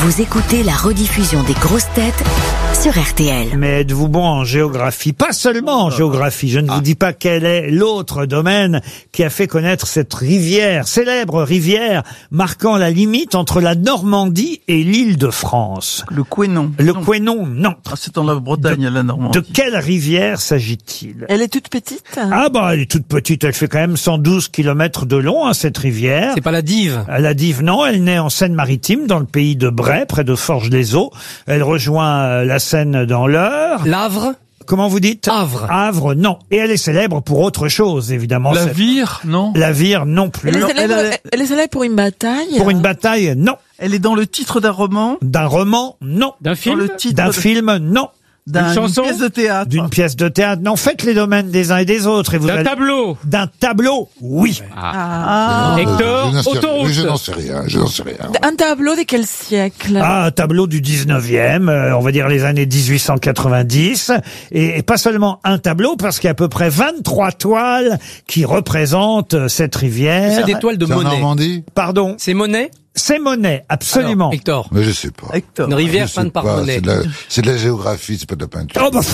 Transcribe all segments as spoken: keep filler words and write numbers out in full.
Vous écoutez la rediffusion des grosses têtes sur R T L. Mais êtes-vous bon en géographie? Pas seulement en géographie. Je ne vous dis pas quel est l'autre domaine qui a fait connaître cette rivière, célèbre rivière, marquant la limite entre la Normandie et l'île de France. Le Couesnon. Le Couesnon, non. Ah, c'est en la Bretagne, la Normandie. De quelle rivière s'agit-il? Elle est toute petite? Ah bah, elle est toute petite. Elle fait quand même cent douze kilomètres de long, hein, cette rivière. C'est pas la Dive? La Dive, non. Elle naît en Seine-Maritime, dans le pays de Bray, près de Forges-les-Eaux. Elle rejoint euh, la Seine dans l'Eure. L'Avre? Comment vous dites? Havre. Havre, non. Et elle est célèbre pour autre chose, évidemment. La Cette- Vire, non? La Vire, non plus. Elle est, Non, célèbre, elle a- elle est célèbre pour une bataille? Pour une bataille, non. Elle est dans le titre d'un roman, D'un roman, non. D'un dans film? le titre D'un de- film, non. d'un- D'une chanson pièce de théâtre. D'une pièce de théâtre, non. Faites les domaines des uns et des autres. Et vous D'un allez- tableau? D'un tableau, oui. Ah. Hector, je n'en sais- autoroute. Je n'en sais rien, je n'en sais rien. Un tableau de quel siècle? Ah, un tableau du dix-neuvième, euh, on va dire les années dix-huit cent quatre-vingt-dix. Et, et pas seulement un tableau, parce qu'il y a à peu près vingt-trois toiles qui représentent euh, cette rivière. C'est des toiles de C'est en Monet. Normandie? Pardon. C'est Monet? C'est Monet, absolument. Alors, Hector. Mais je sais pas. Hector. Une rivière Je sais peinte par pas, Monet. C'est de, la, c'est de la géographie, c'est pas de la peinture. Oh bah,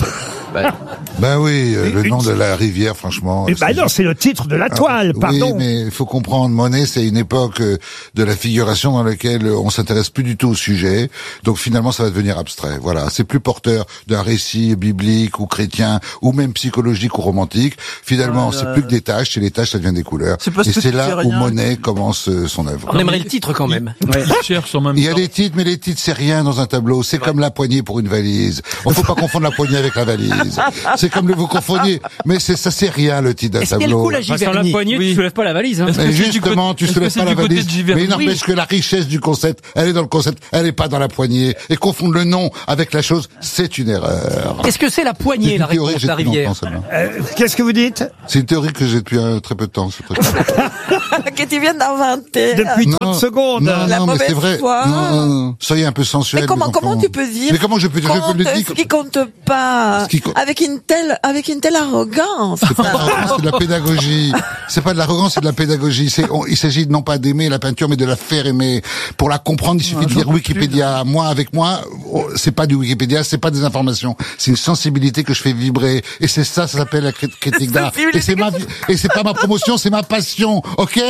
Ben oui, euh, le une- nom de la rivière, franchement. eh bah c'est- non, c'est le titre de la Ah, toile, pardon. Oui, mais il faut comprendre, Monet, c'est une époque euh, de la figuration dans laquelle euh, on s'intéresse plus du tout au sujet. Donc finalement, ça va devenir abstrait. Voilà, c'est plus porteur d'un récit biblique ou chrétien ou même psychologique ou romantique. Finalement, Ah, c'est là, plus que des tâches, c'est les tâches, ça devient des couleurs. C'est parce Et que c'est tu là sais où rien. Monet commence euh, son œuvre. On aimerait le titre quand même. Ils cherchent en même Il y a temps. des titres, mais les titres, c'est rien dans un tableau. C'est comme la poignée pour une valise. On faut pas confondre la poignée avec la valise. C'est comme le vous confondiez. Mais c'est, ça, c'est rien, le titre d'un Est-ce qu'il y a le tableau. coup la Sans la Giverny? poignée, Oui. tu soulèves pas la valise, hein. Est-ce que Mais c'est du justement, côté- tu est-ce que soulèves c'est pas la du côté valise. de Giverny? Mais il n'empêche Oui. que la richesse du concept, elle est dans le concept, elle est pas dans la poignée. Et confondre le nom avec la chose, c'est une erreur. Est-ce que c'est la C'est poignée, une la théorie réponse, que j'ai la depuis rivière? longtemps, celle-là. Euh, Qu'est-ce que vous dites? C'est une théorie que j'ai depuis euh, très peu de temps, ce truc. Que tu viens d'inventer. Depuis Non, trente secondes. Non, La non, mais mauvaise c'est vrai. foi. Non, non, non. Soyez un peu sensuel. Mais comment, mes comment enfants. tu peux dire? Mais comment je peux dire? Je compte, peux le dire. ce qui compte pas. Ce qui co- Avec une telle, avec une telle arrogance. C'est pas de l'arrogance, c'est de la pédagogie. C'est pas de l'arrogance, c'est de la pédagogie. C'est, on- il s'agit non pas d'aimer la peinture, mais de la faire aimer. Pour la comprendre, il suffit de lire Wikipédia. Moi, avec moi, oh, c'est pas du Wikipédia, c'est pas des informations. C'est une sensibilité que je fais vibrer. Et c'est ça, ça s'appelle la crit- critique d'art. Et c'est ma, et c'est pas ma promotion, c'est ma passion. Ok?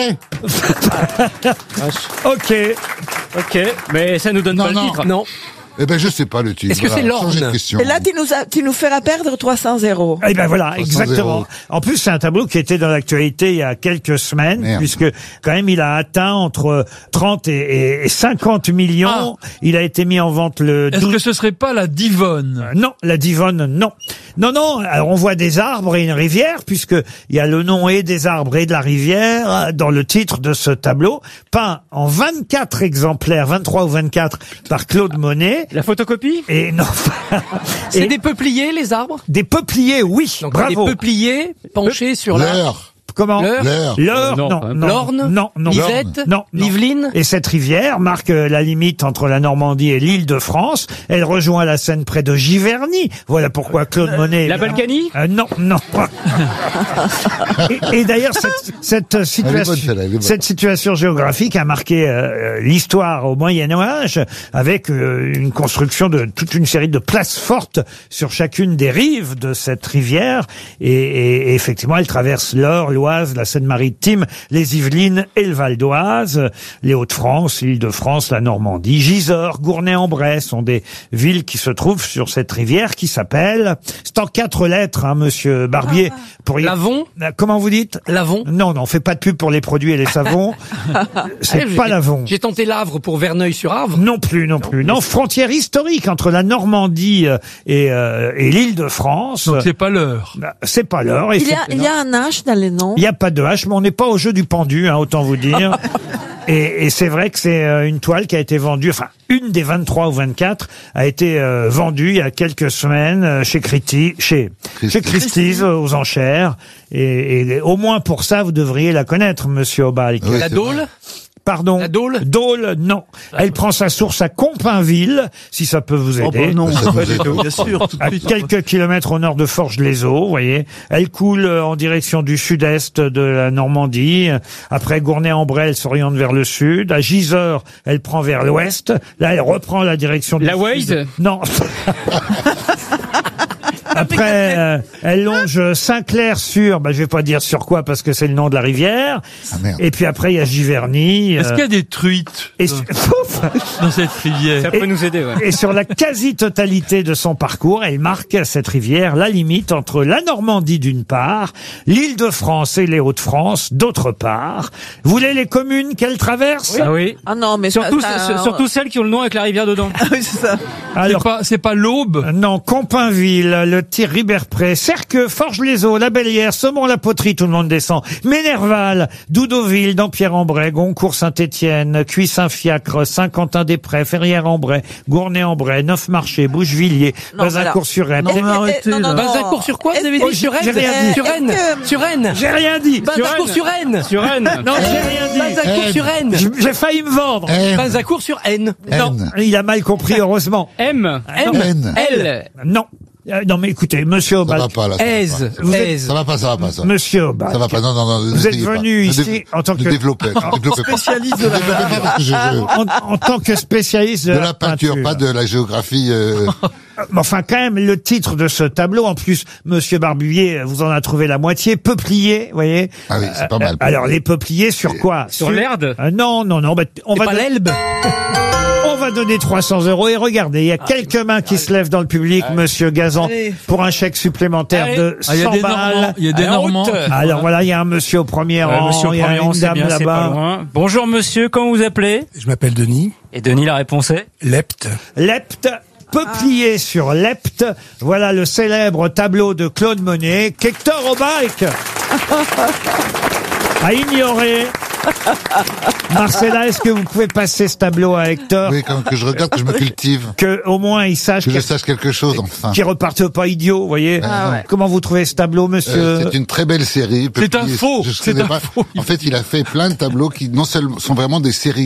Ok. Ok, mais ça nous donne Non, pas non. le titre. Non. Eh ben, je sais pas le titre. Est-ce que Voilà, c'est l'Orne? changez de question. Et là, tu nous, as, tu nous feras perdre trois cents euros. Eh ben voilà, trois cents exactement. euros. En plus, c'est un tableau qui était dans l'actualité il y a quelques semaines, Merde. puisque quand même il a atteint entre trente et, et cinquante millions. Il a été mis en vente le Est-ce douze. que ce serait pas la Divonne? Euh, Non, la Divonne, non. Non, non, alors on voit des arbres et une rivière, puisque il y a le nom et des arbres et de la rivière euh, dans le titre de ce tableau, peint en vingt-quatre exemplaires, vingt-trois ou vingt-quatre, par Claude Monet. La photocopie? Et non, C'est et des peupliers, les arbres? des peupliers, oui, Donc bravo. des peupliers penchés sur la... L'heure. Comment? L'heure? L'heure. L'Eure, Euh, non, non, hein. non, L'Orne? non, non, L'Yvette? non, non. L'Yveline? Et cette rivière marque euh, la limite entre la Normandie et l'île de France. Elle rejoint la Seine près de Giverny. Voilà pourquoi Claude Monet... La Balkany? Euh, non, non. et et d'ailleurs, cette, cette situation, bonne, celle-là, elle est bonne. cette situation géographique a marqué euh, l'histoire au Moyen Âge, avec euh, une construction de toute une série de places fortes sur chacune des rives de cette rivière. Et, et, et effectivement, elle traverse l'Eure, l'Oise, la Seine-Maritime, les Yvelines et le Val d'Oise, les Hauts-de-France, l'Île-de-France, la Normandie, Gisors, Gournay-en-Bray sont des villes qui se trouvent sur cette rivière qui s'appelle, c'est en quatre lettres, hein, monsieur Barbier. Pour y- L'Avon? Comment vous dites? L'Avon? Non, non, on fait pas de pub pour les produits et les savons. C'est Ah, pas j'ai- l'Avon. J'ai tenté l'Avre pour Verneuil-sur-Avre. Non plus, non plus. Non, frontière historique entre la Normandie euh, et, euh, et l'Île-de-France. Donc c'est pas l'heure. Bah, C'est pas l'heure. Il y a, il y a un H dans les noms. Il n'y a pas de hache, mais on n'est pas au jeu du pendu, hein, autant vous dire. Et, et c'est vrai que c'est euh, une toile qui a été vendue, enfin, une des vingt-trois ou vingt-quatre a été euh, vendue il y a quelques semaines euh, chez Christie, chez, Christie. chez Christie's euh, aux enchères. Et, et au moins pour ça, vous devriez la connaître, monsieur Obal. Oui, La c'est Dôle? Pardon. La Dôle Dôle, non. Elle prend sa source à Compainville, si ça peut vous Oh, aider. bah, non, Ça pas nous du aide. tout. Bien sûr, tout de À suite. quelques kilomètres au nord de Forges-les-Eaux, vous voyez. Elle coule euh, en direction du sud-est de la Normandie. Après Gournay-en-Bray, elle s'oriente vers le sud. À Gisors, elle prend vers l'ouest. Là, elle reprend la direction du La sud. Waze Non. Après, euh, elle longe Saint-Clair-sur, bah, je vais pas dire sur quoi parce que c'est le nom de la rivière. Ah, merde. Et puis après, il y a Giverny. Est-ce euh, qu'il y a des truites et, dans, su- dans cette rivière? Ça peut nous aider, ouais. et sur la quasi-totalité de son parcours, elle marque cette rivière la limite entre la Normandie d'une part, l'Île-de-France et les Hauts-de-France d'autre part. Vous voulez les communes qu'elle traverse? Ah oui. Ah non, mais Surtout, ça, ça- sur- surtout celles qui ont le nom avec la rivière dedans. Ah oui, c'est ça. C'est Alors, pas, c'est pas l'Aube? non, Compainville, le tir Riberpré, Cerqueux, Forges-les-Eaux, La Bellière, Saumon-la-Poterie, tout le monde descend, Ménerval, Doudoville, Dampierre-en-Bray, Goncourt, Saint-Étienne, Cuy-Saint-Fiacre, Saint-Quentin-des-Prés, Ferrières-en-Bray, Gournay-en-Bray, Neufmarché, Bouchevillers, Non, Bazincourt-sur-Aisne. Non, Et- mais arrêtez, non, non, là. non. Bazincourt sur quoi, vous avez Oh, dit? Sur j'ai Rennes? rien dit. Sur Rennes? Est-ce que- Sur Rennes? J'ai rien dit. Bazincourt sur Rennes? Sur Rennes. Non, j'ai rien dit. Bazincourt sur Rennes. J- J'ai failli me vendre. N, Bazincourt sur N. Non, N. il a mal compris, heureusement. M. N. N. L. Non. Euh, non, mais écoutez, monsieur Ça Obal. va pas, là. ça va Aise. Vous êtes- Aise. pas. Ça va pas, ça va pas, ça. Monsieur Obal. Ça va pas, non, non, non. Vous êtes n'essayez pas. venu Ne ici dé- en tant ne que- développez, ne développez pas. Spécialiste de Ne la développez pas parce que je- je- En, en tant que spécialiste de, de la peinture, pas de la géographie. euh, Mais enfin, quand même, le titre de ce tableau, en plus, monsieur Barbier, vous en a trouvé la moitié, peuplier, vous voyez. Ah oui, c'est pas mal. Alors, les peupliers sur quoi? Sur l'Erde? Euh, Non, non, non, bah, on C'est va pas don- l'Elbe? on va donner trois cents euros et regardez, il y a quelques mains qui se lèvent dans le public, monsieur Gazan, Allez. pour un chèque supplémentaire Allez. de Ah, il y a cent des Normands. balles. Il y a des À la Normands. route. qui- Alors voilà, il y a un monsieur au premier Euh, rang, monsieur au il y a premier rang, une c'est dame bien, c'est pas là-bas. loin. Bonjour monsieur, comment vous appelez? Je m'appelle Denis. Et Denis, la réponse est? Lepte. Lepte, peuplier sur Lepte. Voilà le célèbre tableau de Claude Monet, qu'Hector Aubac a ignoré. Marcella, est-ce que vous pouvez passer ce tableau à Hector? Oui, quand que je regarde, que je me cultive, Que au moins il sache que je qu'il sache quelque chose, enfin. qu'il reparte pas idiot, vous voyez. Ah ouais. Comment vous trouvez ce tableau, monsieur? Euh, c'est une très belle série. C'est un Peuplier, faux, je c'est connais un pas. faux. En fait, il a fait plein de tableaux qui non seulement sont vraiment des séries